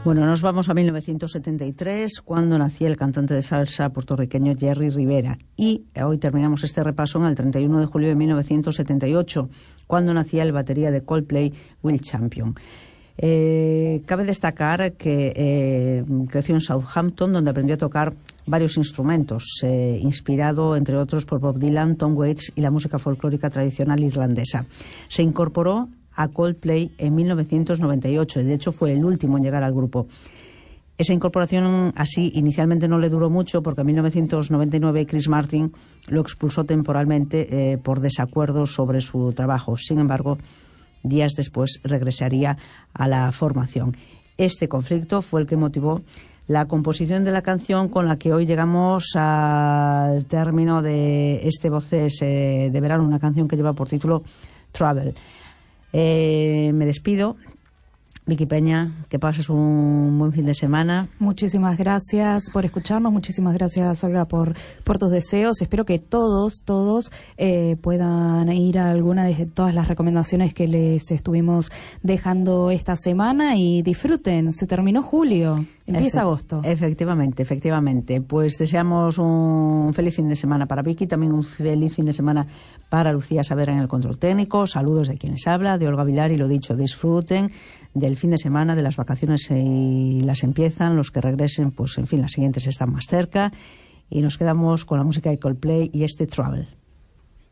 Bueno, nos vamos a 1973, cuando nacía el cantante de salsa puertorriqueño Jerry Rivera. Y hoy terminamos este repaso en el 31 de julio de 1978, cuando nacía el batería de Coldplay, Will Champion. Cabe destacar que creció en Southampton, donde aprendió a tocar varios instrumentos, inspirado, entre otros, por Bob Dylan, Tom Waits y la música folclórica tradicional irlandesa. Se incorporó a Coldplay en 1998 y de hecho fue el último en llegar al grupo. Esa incorporación así inicialmente no le duró mucho, porque en 1999 Chris Martin lo expulsó temporalmente por desacuerdos sobre su trabajo. Sin embargo, días después regresaría a la formación. Este conflicto fue el que motivó la composición de la canción con la que hoy llegamos al término de este Voces de verano, una canción que lleva por título Travel. Me despido. Vicky Peña, que pases un buen fin de semana. Muchísimas gracias por escucharnos, muchísimas gracias, Olga, por tus deseos. Espero que todos puedan ir a alguna de todas las recomendaciones que les estuvimos dejando esta semana y disfruten. Se terminó julio, empieza agosto. Efectivamente. Pues deseamos un feliz fin de semana para Vicky, también un feliz fin de semana para Lucía Saavedra en el control técnico. Saludos de quienes habla, de Olga Vilar, y lo dicho, disfruten del fin de semana, de las vacaciones, y las empiezan. Los que regresen, pues en fin, las siguientes están más cerca, y nos quedamos con la música de Coldplay y este Travel.